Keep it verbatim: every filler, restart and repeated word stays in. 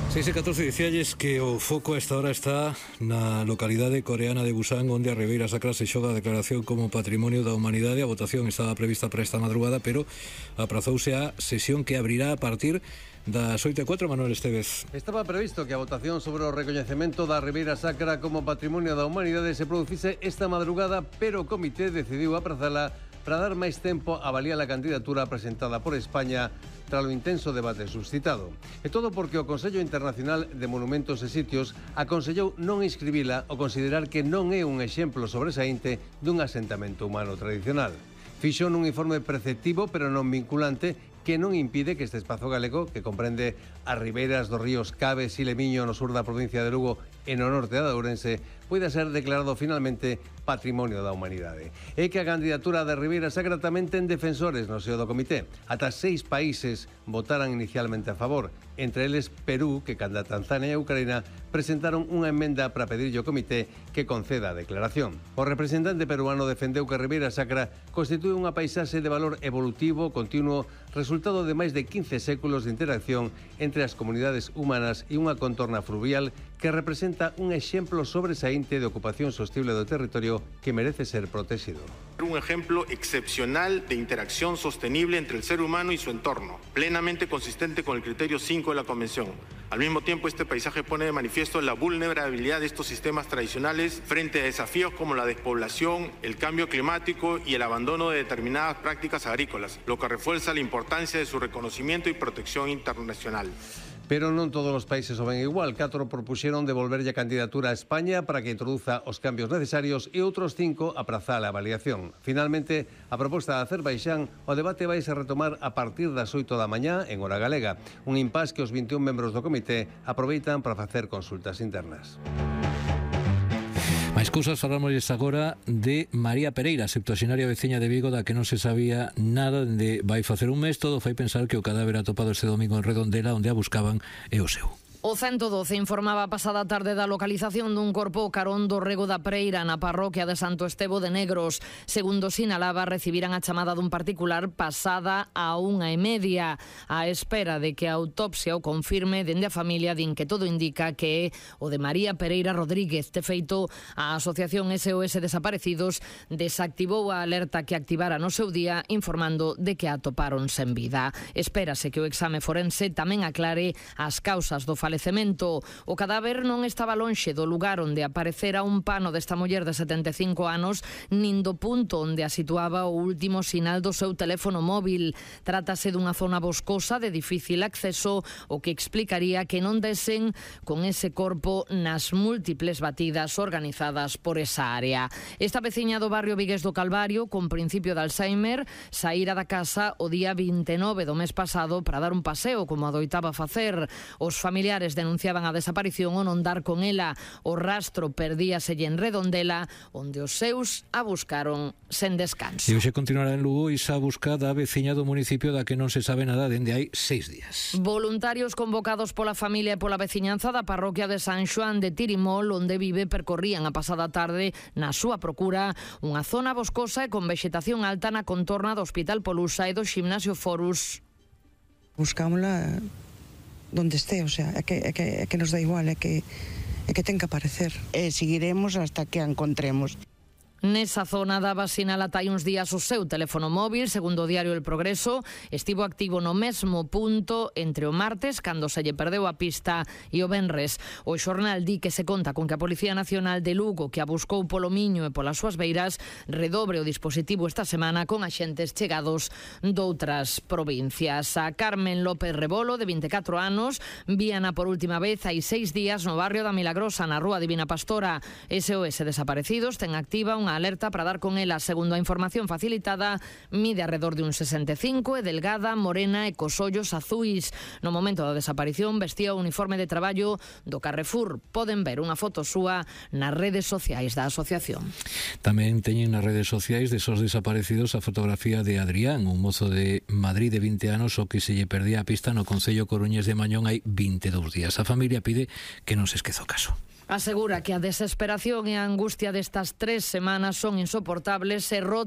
seis e catorce dicíalles que o foco a esta hora está na localidade coreana de Busan, onde a Ribeira Sacra se xoga a declaración como Patrimonio da Humanidade. A votación estaba prevista para esta madrugada, pero aprazouse a sesión que abrirá a partir das oito e cuatro. Manuel Estevez. Estaba previsto que a votación sobre o recoñecemento da Ribeira Sacra como Patrimonio da Humanidade se producise esta madrugada, pero o comité decidiu aprazala para dar máis tempo a avaliar a candidatura presentada por España tras o intenso debate suscitado. E todo porque o Consello Internacional de Monumentos e Sitios aconsellou non inscribila ao considerar que non é un exemplo sobresaínte dun asentamento humano tradicional. Fixo nun informe preceptivo, pero non vinculante, que non impide que este espazo galego, que comprende as ribeiras dos ríos Caves e Lemiño no sur da provincia de Lugo e no norte da de Ourense, poida ser declarado finalmente Patrimonio da Humanidade. É que a candidatura da Ribeira Sacra tamén ten defensores no seo do comité. Ata seis países votaran inicialmente a favor, entre eles Perú, que canda Tanzania e Ucraína presentaron unha emenda para pedirlle ao comité que conceda a declaración. O representante peruano defendeu que a Ribeira Sacra constitúe unha paisaxe de valor evolutivo continuo, resultado de máis de quince séculos de interacción entre as comunidades humanas e unha contorna fluvial que representa un exemplo sobresaínte de ocupación sostible do territorio que merece ser protegido. Un ejemplo excepcional de interacción sostenible entre el ser humano y su entorno, plenamente consistente con el criterio cinco de la Convención. Al mismo tiempo, este paisaje pone de manifiesto la vulnerabilidad de estos sistemas tradicionales frente a desafíos como la despoblación, el cambio climático y el abandono de determinadas prácticas agrícolas, lo que refuerza la importancia de su reconocimiento y protección internacional. Pero non todos os países o ven igual. Catro propuxeron devolverlle a candidatura a España para que introduza os cambios necesarios e outros cinco aprazar a avaliación. Finalmente, a proposta de Azerbaixán, o debate vai se retomar a partir das oito da mañá en hora galega. Un impás que os vinte e un membros do comité aproveitan para facer consultas internas. Máis cousas, falámosles agora de María Pereira, septuaxenaria veciña de Vigo, da que non se sabía nada dende vai facer un mes. Todo fai pensar que o cadáver atopado este domingo en Redondela, onde a buscaban, é o seu. O ciento doce informaba a pasada tarde da localización dun corpo carón do Rego da Preira na parroquia de Santo Estevo de Negros. Segundo sinalaba, recibiran a chamada dun particular pasada a unha e media. A espera de que a autopsia o confirme, dende a familia din que todo indica que é o de María Pereira Rodríguez. De feito, a Asociación S O S Desaparecidos desactivou a alerta que activara no seu día, informando de que a atoparon sen vida. Espérase que o exame forense tamén aclare as causas do falecemento. O cadáver non estaba lonxe do lugar onde aparecera un pano desta muller de setenta e cinco anos, nin do punto onde a situaba o último sinal do seu teléfono móvil. Trátase dunha zona boscosa de difícil acceso, o que explicaría que non desen con ese corpo nas múltiples batidas organizadas por esa área. Esta veciña do barrio Vigués do Calvario, con principio de Alzheimer, saíra da casa o día vinte e nove do mes pasado para dar un paseo, como adoitaba facer. Os familiares denunciaban a desaparición ao non dar con ela. O rastro perdíaselle en Redondela, onde os seus a buscaron sen descanso. E hoxe continuará en Lugo esa buscada a veciña do municipio da que non se sabe nada dende hai seis días. Voluntarios convocados pola familia e pola veciñanza da parroquia de San Xoán de Tirimol, onde vive, percorrían a pasada tarde na súa procura unha zona boscosa e con vexetación alta na contorna do Hospital Polusa e do Ximnasio Forus. Buscámola donde esté, o sea, é que, é que, é que nos dá igual, é que, é que ten que aparecer. E seguiremos hasta que a encontremos. Nesa zona daba sinal ata hai uns días o seu teléfono móvil. Segundo o diario El Progreso, estivo activo no mesmo punto entre o martes, cando se lle perdeu a pista, e o venres. O xornal di que se conta con que a Policía Nacional de Lugo, que a buscou polo Miño e polas súas beiras, redobre o dispositivo esta semana con axentes chegados doutras provincias. A Carmen López Rebolo, de vinte e catro anos, víana por última vez hai seis días no barrio da Milagrosa, na rúa Divina Pastora. S O S Desaparecidos ten activa unha alerta para dar con ela. Segundo a información facilitada, mide alrededor de un sesenta e cinco, é delgada, morena e cos ollos azuis. No momento da desaparición vestía o uniforme de traballo do Carrefour. Poden ver unha foto súa nas redes sociais da asociación. Tamén teñen nas redes sociais de esos desaparecidos a fotografía de Adrián, un mozo de Madrid de vinte anos o que se lle perdía a pista no concello coruñés de Mañón hai vinte e dous días. A familia pide que non se esqueza o caso. Asegura que a desesperación e a angustia destas tres semanas son insoportables e